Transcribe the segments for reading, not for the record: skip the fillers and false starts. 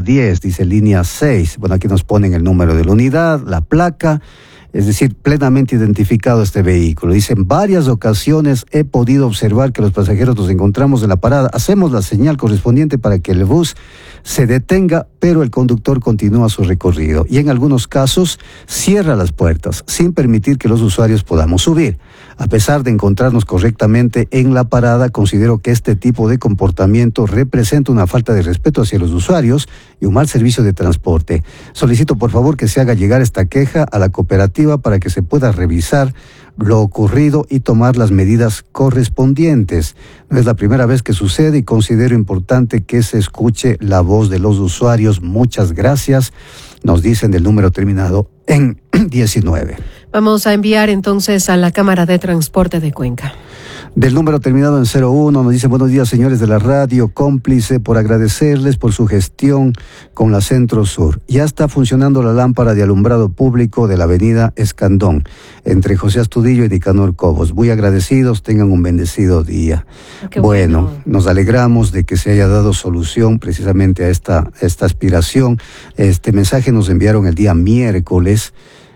10, dice línea 6. Bueno, aquí nos ponen el número de la unidad, la placa, es decir, plenamente identificado este vehículo. Dice, en varias ocasiones he podido observar que los pasajeros nos encontramos en la parada, hacemos la señal correspondiente para que el bus se detenga, pero el conductor continúa su recorrido y en algunos casos cierra las puertas sin permitir que los usuarios podamos subir. A pesar de encontrarnos correctamente en la parada, considero que este tipo de comportamiento representa una falta de respeto hacia los usuarios y un mal servicio de transporte. Solicito por favor que se haga llegar esta queja a la cooperativa para que se pueda revisar lo ocurrido y tomar las medidas correspondientes. No es la primera vez que sucede y considero importante que se escuche la voz de los usuarios. Muchas gracias. Nos dicen del número terminado en 19. Vamos a enviar entonces a la Cámara de Transporte de Cuenca. Del número terminado en 01 nos dice, buenos días señores de la radio, cómplice por agradecerles por su gestión con la Centro Sur. Ya está funcionando la lámpara de alumbrado público de la avenida Escandón, entre José Astudillo y Nicanor Cobos. Muy agradecidos, tengan un bendecido día. Bueno, nos alegramos de que se haya dado solución precisamente a esta aspiración. Este mensaje nos enviaron el día miércoles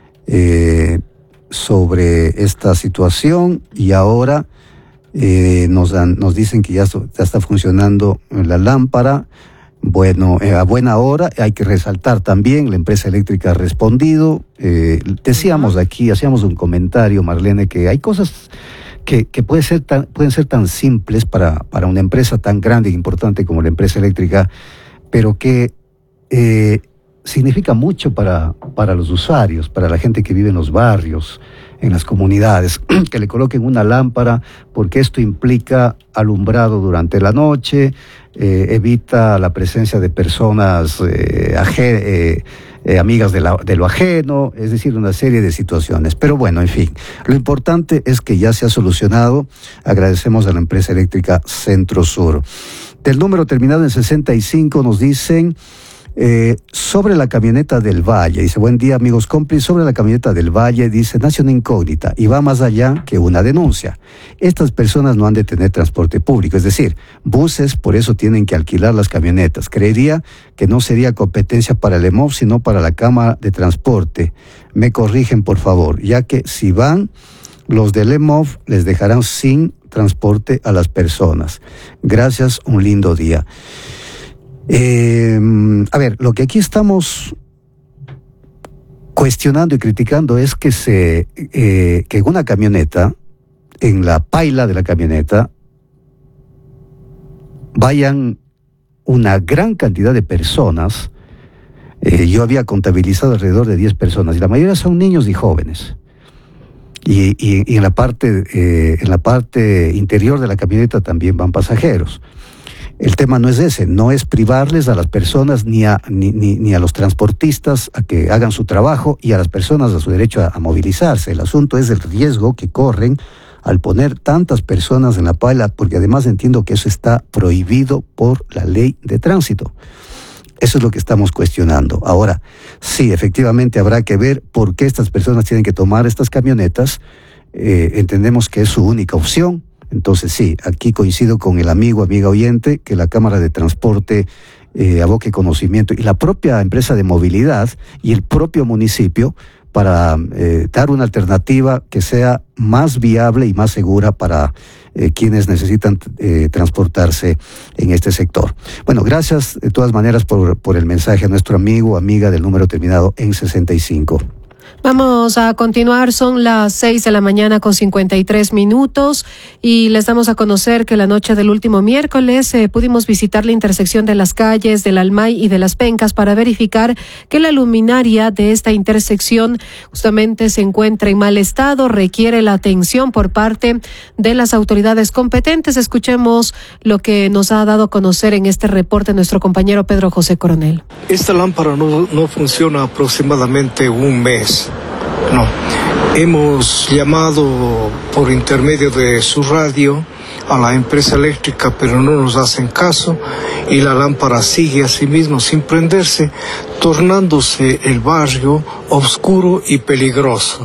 sobre esta situación y ahora nos dicen que ya está funcionando la lámpara. Bueno, a buena hora. Hay que resaltar también, la empresa eléctrica ha respondido. Decíamos aquí, hacíamos un comentario, Marlene, que hay cosas que pueden ser tan simples para una empresa tan grande e importante como la empresa eléctrica, pero que significa mucho para los usuarios, para la gente que vive en los barrios, en las comunidades, que le coloquen una lámpara, porque esto implica alumbrado durante la noche, evita la presencia de personas amigas de lo ajeno, es decir, una serie de situaciones. Pero bueno, en fin, lo importante es que ya se ha solucionado. Agradecemos a la empresa eléctrica Centro Sur. Del número terminado en 65 nos dicen... sobre la camioneta del Valle, dice, buen día amigos cómplices, sobre la camioneta del Valle, dice, nace una incógnita y va más allá que una denuncia. Estas personas no han de tener transporte público, es decir, buses, por eso tienen que alquilar las camionetas. Creería que no sería competencia para el EMOV, sino para la Cámara de Transporte. Me corrigen por favor, ya que si van los del EMOV les dejarán sin transporte a las personas. Gracias, un lindo día. A ver, lo que aquí estamos cuestionando y criticando es que una camioneta, en la paila de la camioneta, vayan una gran cantidad de personas. Yo había contabilizado alrededor de 10 personas, y la mayoría son niños y jóvenes. Y en la parte interior de la camioneta también van pasajeros. El tema no es ese, no es privarles a las personas ni a los transportistas a que hagan su trabajo y a las personas a su derecho a movilizarse. El asunto es el riesgo que corren al poner tantas personas en la paila, porque además entiendo que eso está prohibido por la ley de tránsito. Eso es lo que estamos cuestionando. Ahora, sí, efectivamente habrá que ver por qué estas personas tienen que tomar estas camionetas. Entendemos que es su única opción. Entonces sí, aquí coincido con el amiga oyente, que la Cámara de Transporte aboque conocimiento y la propia empresa de movilidad y el propio municipio para dar una alternativa que sea más viable y más segura para quienes necesitan transportarse en este sector. Bueno, gracias de todas maneras por el mensaje a nuestro amiga del número terminado en 65. Vamos a continuar, son las 6 de la mañana con 53 minutos y les damos a conocer que la noche del último miércoles pudimos visitar la intersección de las calles del Almay y de Las Pencas para verificar que la luminaria de esta intersección justamente se encuentra en mal estado, requiere la atención por parte de las autoridades competentes. Escuchemos lo que nos ha dado a conocer en este reporte nuestro compañero Pedro José Coronel. Esta lámpara no funciona aproximadamente un mes. No, hemos llamado por intermedio de su radio a la empresa eléctrica, pero no nos hacen caso y la lámpara sigue así mismo sin prenderse, tornándose el barrio oscuro y peligroso.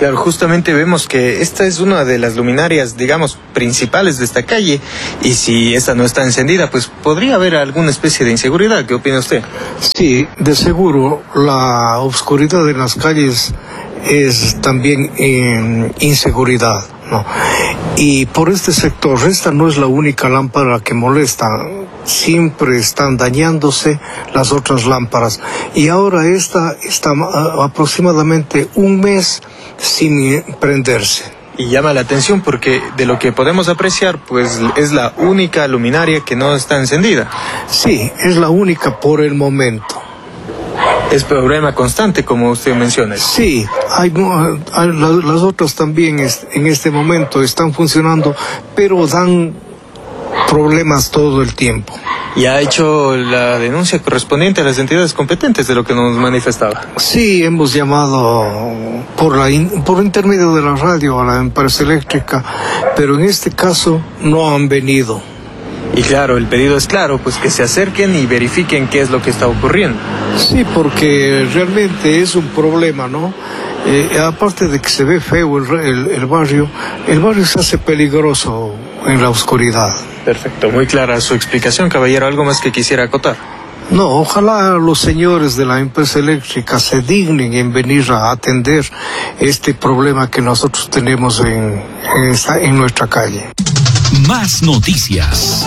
Claro, justamente vemos que esta es una de las luminarias, digamos, principales de esta calle, y si esta no está encendida, pues podría haber alguna especie de inseguridad. ¿Qué opina usted? Sí, de seguro la oscuridad en las calles es también inseguridad, ¿no? Y por este sector, esta no es la única lámpara que molesta, siempre están dañándose las otras lámparas, y ahora esta está aproximadamente un mes sin prenderse. Y llama la atención porque de lo que podemos apreciar, pues es la única luminaria que no está encendida. Sí, es la única por el momento. Es problema constante, como usted menciona. Sí, las otras también en este momento están funcionando, pero dan problemas todo el tiempo. ¿Y ha hecho la denuncia correspondiente a las entidades competentes de lo que nos manifestaba? Sí, hemos llamado por intermedio de la radio a la empresa eléctrica, pero en este caso no han venido. Y claro, el pedido es claro, pues que se acerquen y verifiquen qué es lo que está ocurriendo. Sí, porque realmente es un problema, ¿no? Aparte de que se ve feo el barrio se hace peligroso en la oscuridad. Perfecto, muy clara su explicación, caballero. ¿Algo más que quisiera acotar? No, ojalá los señores de la empresa eléctrica se dignen en venir a atender este problema que nosotros tenemos en nuestra calle. Más noticias.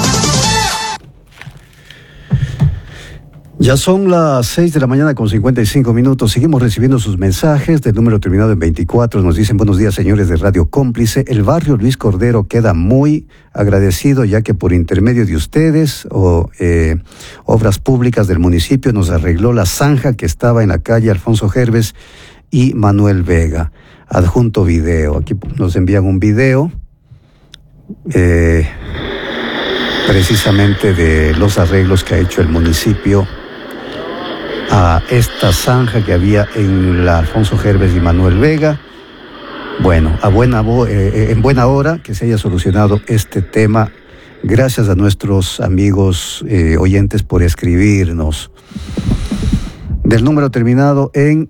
Ya son las 6 de la mañana con 55 minutos. Seguimos recibiendo sus mensajes del número terminado en 24. Nos dicen: buenos días, señores de Radio Cómplice. El barrio Luis Cordero queda muy agradecido, ya que por intermedio de ustedes Obras Públicas del municipio nos arregló la zanja que estaba en la calle Alfonso Gerves y Manuel Vega. Adjunto video. Aquí nos envían un video precisamente de los arreglos que ha hecho el municipio a esta zanja que había en la Alfonso Gerves y Manuel Vega. Bueno, en buena hora que se haya solucionado este tema. Gracias a nuestros amigos oyentes por escribirnos. Del número terminado en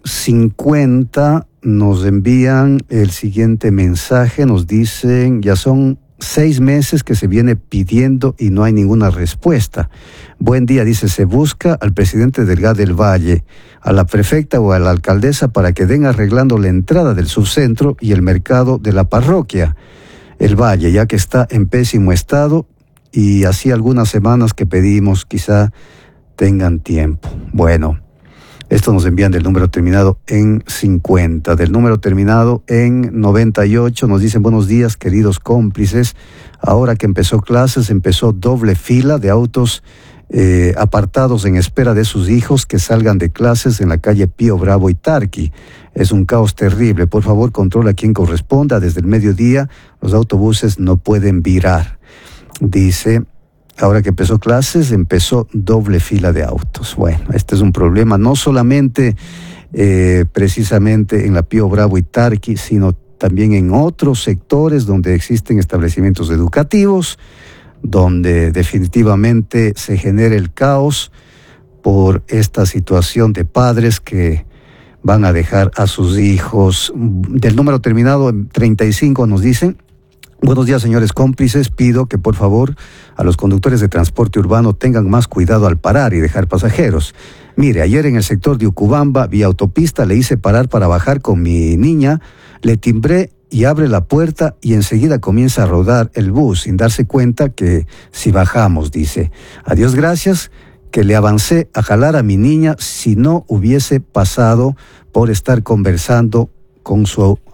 50 nos envían el siguiente mensaje. Nos dicen: ya son 6 meses que se viene pidiendo y no hay ninguna respuesta. Buen día, dice, se busca al presidente del GAD del Valle, a la prefecta o a la alcaldesa para que den arreglando la entrada del subcentro y el mercado de la parroquia El Valle, ya que está en pésimo estado, y así algunas semanas que pedimos, quizá tengan tiempo. Bueno, esto nos envían del número terminado en 50. Del número terminado en 98 nos dicen: buenos días, queridos cómplices. Ahora que empezó clases, empezó doble fila de autos apartados en espera de sus hijos que salgan de clases en la calle Pío Bravo y Tarqui. Es un caos terrible. Por favor, controla a quien corresponda. Desde el mediodía los autobuses no pueden virar. Dice: ahora que empezó clases, empezó doble fila de autos. Bueno, este es un problema no solamente precisamente en la Pío Bravo y Tarqui, sino también en otros sectores donde existen establecimientos educativos, donde definitivamente se genera el caos por esta situación de padres que van a dejar a sus hijos. Del número terminado en 35 nos dicen: buenos días, señores cómplices. Pido que por favor a los conductores de transporte urbano tengan más cuidado al parar y dejar pasajeros. Mire, ayer en el sector de Ucubamba, vía autopista, le hice parar para bajar con mi niña, le timbré y abre la puerta y enseguida comienza a rodar el bus sin darse cuenta que si bajamos, dice. A Dios gracias que le avancé a jalar a mi niña, si no hubiese pasado por estar conversando con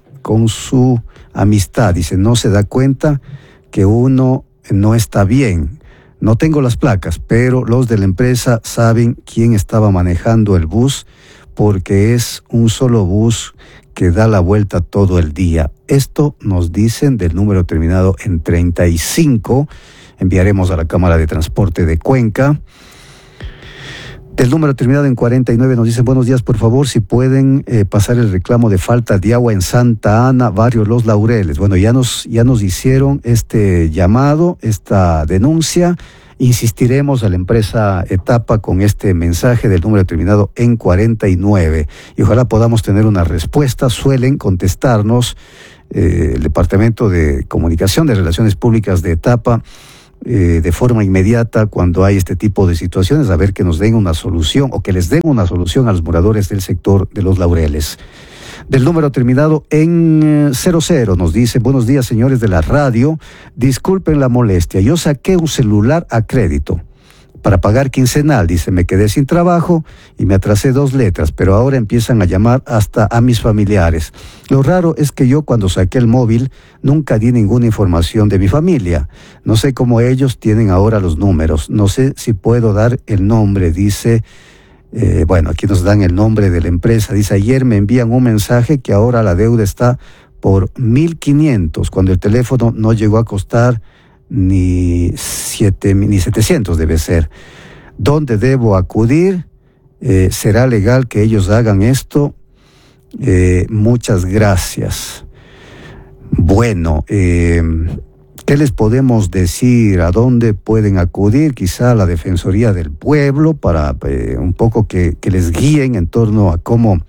su amistad. Dice, no se da cuenta que uno no está bien. No tengo las placas, pero los de la empresa saben quién estaba manejando el bus, porque es un solo bus que da la vuelta todo el día. Esto nos dicen del número terminado en 35. Enviaremos a la Cámara de Transporte de Cuenca. Del número terminado en 49 nos dicen: buenos días, por favor, si pueden pasar el reclamo de falta de agua en Santa Ana, barrio Los Laureles. Bueno, ya nos hicieron este llamado, esta denuncia, Insistiremos a la empresa Etapa con este mensaje del número terminado en 49 y ojalá podamos tener una respuesta. Suelen contestarnos el Departamento de Comunicación de Relaciones Públicas de Etapa de forma inmediata cuando hay este tipo de situaciones, a ver que nos den una solución o que les den una solución a los moradores del sector de Los Laureles. Del número terminado en 00 nos dice: buenos días, señores de la radio, disculpen la molestia, yo saqué un celular a crédito para pagar quincenal, dice, me quedé sin trabajo y me atrasé 2 letras, pero ahora empiezan a llamar hasta a mis familiares. Lo raro es que yo cuando saqué el móvil nunca di ninguna información de mi familia. No sé cómo ellos tienen ahora los números, no sé si puedo dar el nombre, dice. Bueno, aquí nos dan el nombre de la empresa. Dice: ayer me envían un mensaje que ahora la deuda está por 1.500, cuando el teléfono no llegó a costar ni 700 debe ser. ¿Dónde debo acudir? ¿Será legal que ellos hagan esto? Muchas gracias. Bueno, ¿qué les podemos decir? ¿A dónde pueden acudir? Quizá a la Defensoría del Pueblo para un poco que les guíen en torno a cómo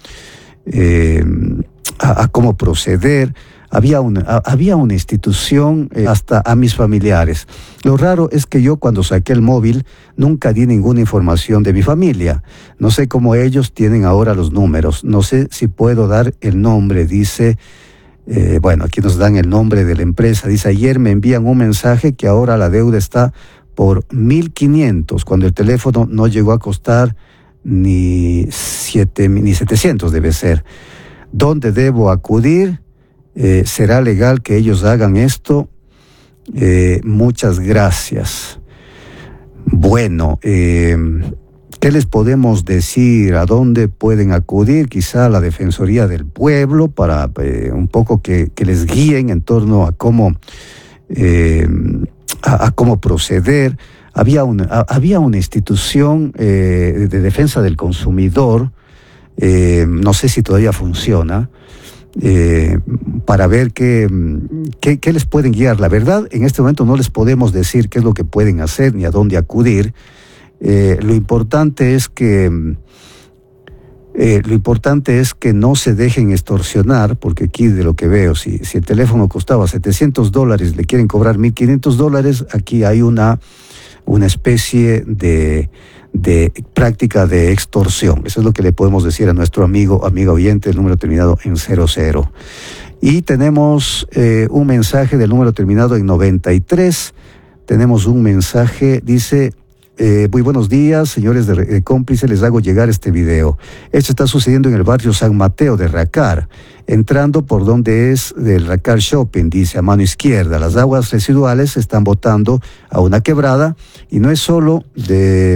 proceder. Había una institución hasta a mis familiares. Lo raro es que yo cuando saqué el móvil nunca di ninguna información de mi familia. No sé cómo ellos tienen ahora los números. No sé si puedo dar el nombre, dice. Bueno, aquí nos dan el nombre de la empresa. Dice: ayer me envían un mensaje que ahora la deuda está por 1.500, cuando el teléfono no llegó a costar ni 700 debe ser. ¿Dónde debo acudir? ¿Será legal que ellos hagan esto? Muchas gracias. Bueno, ¿qué les podemos decir? ¿A dónde pueden acudir? Quizá a la Defensoría del Pueblo para un poco que les guíen en torno a cómo proceder. Había una institución de defensa del consumidor, no sé si todavía funciona, para ver qué les pueden guiar. La verdad, en este momento no les podemos decir qué es lo que pueden hacer ni a dónde acudir. Lo importante es que no se dejen extorsionar, porque aquí de lo que veo, si el teléfono costaba $700, le quieren cobrar $1.500, aquí hay una especie de práctica de extorsión. Eso es lo que le podemos decir a nuestro amiga oyente, el número terminado en 00. Y tenemos un mensaje del número terminado en 93. Tenemos un mensaje, dice: muy buenos días, señores de Cómplice, les hago llegar este video. Esto está sucediendo en el barrio San Mateo de Racar, entrando por donde es del Racar Shopping, dice, a mano izquierda. Las aguas residuales se están botando a una quebrada y no es solo de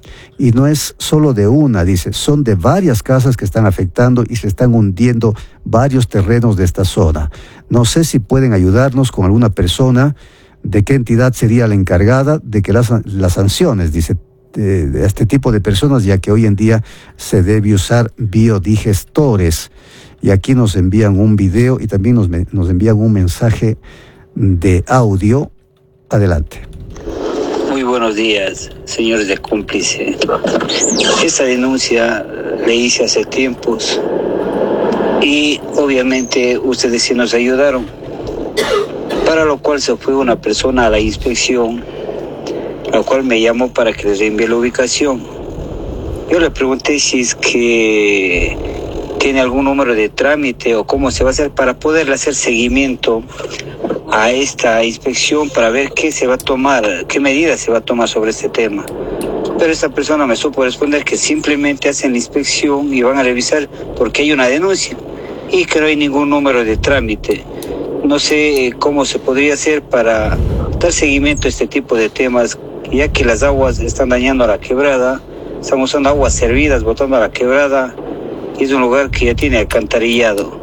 una, dice, son de varias casas que están afectando y se están hundiendo varios terrenos de esta zona. No sé si pueden ayudarnos con alguna persona. ¿De qué entidad sería la encargada de que las sanciones, dice, de este tipo de personas, ya que hoy en día se debe usar biodigestores? Y aquí nos envían un video y también nos envían un mensaje de audio. Adelante. Muy buenos días, señores de Cómplice. Esta denuncia le hice hace tiempos y obviamente ustedes sí nos ayudaron, para lo cual se fue una persona a la inspección, la cual me llamó para que les envíe la ubicación. Yo le pregunté si es que tiene algún número de trámite o cómo se va a hacer para poderle hacer seguimiento a esta inspección para ver qué se va a tomar, qué medidas se va a tomar sobre este tema. Pero esta persona me supo responder que simplemente hacen la inspección y van a revisar porque hay una denuncia y que no hay ningún número de trámite. No sé cómo se podría hacer para dar seguimiento a este tipo de temas, ya que las aguas están dañando a la quebrada, estamos usando aguas servidas, botando a la quebrada, y es un lugar que ya tiene alcantarillado.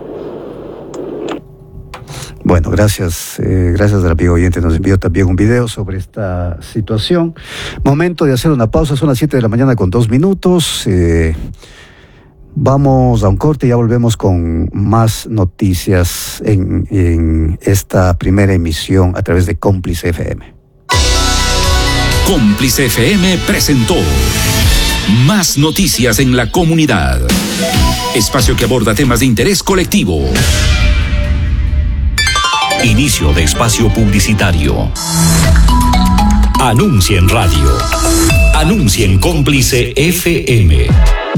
Bueno, gracias al amigo oyente, nos envió también un video sobre esta situación. Momento de hacer una pausa, son las 7 de la mañana con 2 minutos. Vamos a un corte y ya volvemos con más noticias en esta primera emisión a través de Cómplice FM. Cómplice FM presentó Más Noticias en la Comunidad. Espacio que aborda temas de interés colectivo. Inicio de espacio publicitario. Anuncia en radio. Anuncia en Cómplice FM.